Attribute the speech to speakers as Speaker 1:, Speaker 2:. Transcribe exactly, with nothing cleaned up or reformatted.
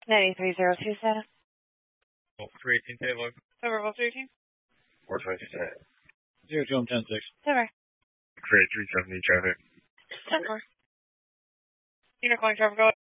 Speaker 1: ninety-three zero two seven.
Speaker 2: Oh, three eighteen Taylor.
Speaker 1: Over, Wolf three eighteen.
Speaker 3: four twenty-six.
Speaker 2: Zero two ten six.
Speaker 1: Over.
Speaker 3: three eight three seventy traffic.
Speaker 1: ten four. Unit calling traffic, go